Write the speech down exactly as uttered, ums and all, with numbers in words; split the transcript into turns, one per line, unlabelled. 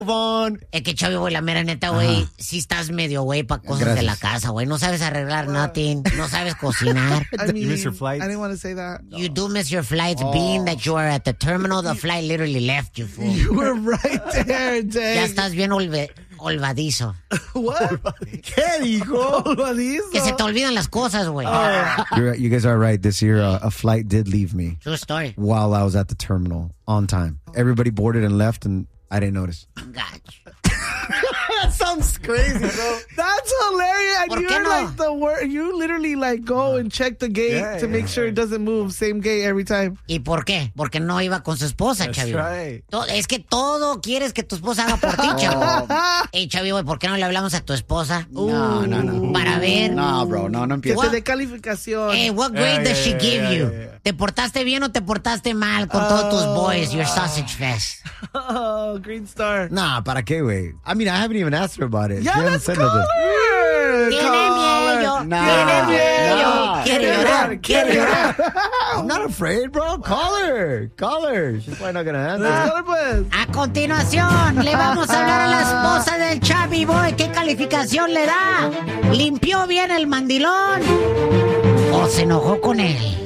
On.
Es que, Chavi, güey, la mera neta, güey, sí estás medio, güey, para cosas Gracias. de la casa, güey. No sabes arreglar well, nothing. No sabes cocinar.
I mean,
you miss your flight?
I didn't want to say that.
You do miss your flights, oh. being that you are at the terminal. The flight literally left you, fool.
You were right there, Dave.
Ya estás bien olve- olvadizo.
What?
¿Qué dijo?
Olvadizo.
Que se te olvidan las cosas, güey.
Oh. You're, you guys are right. This year, uh, a flight did leave me.
True story.
While I was at the terminal on time. Everybody boarded and left, and I didn't notice.
Gotcha.
That sounds crazy, bro.
That's hilarious. And
¿Por qué
you're
no?
like the wor- you literally like go and check the gate
Yeah,
to
yeah,
make sure
yeah.
it doesn't move. Same gate every time.
¿Y por qué? Porque no iba con su esposa,
That's
Chavi.
right.
To- Es que todo quieres que tu esposa haga por ti, Chavi. Ey, Chavi, güey, ¿por qué no le hablamos a tu esposa?
No, no, no.
Para ver.
No, bro, no, no
Que
empieces.
te dé calificación.
Hey, what grade
Yeah,
does she
yeah,
give
yeah,
you?
yeah, yeah.
¿Te portaste bien o te portaste mal con todos tus boys, your sausage fest?
Oh, Green Star.
Nah, ¿para qué, güey? I mean, I haven't even asked her about it.
Yeah,
She hasn't
let's
said
call
nothing.
her.
Tiene
Call
miedo,
her.
Nah,
tiene miedo.
nah.
Quiere llorar, quiere llorar.
I'm not afraid, bro. Call her. Call her. She's probably not gonna
Let's
answer.
call her, pues.
A continuación, le vamos a hablar a la esposa del Chavi Boy. ¿Qué calificación le da? ¿Limpió bien el mandilón? ¿O se enojó con él?